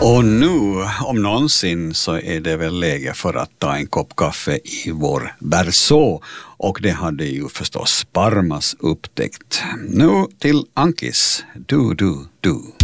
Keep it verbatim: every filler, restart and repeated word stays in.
Och nu, om någonsin, så är det väl läge för att ta en kopp kaffe i vår Berceau. Och det hade ju förstås Parmas upptäckt. Nu till Ankis. Du, du, du.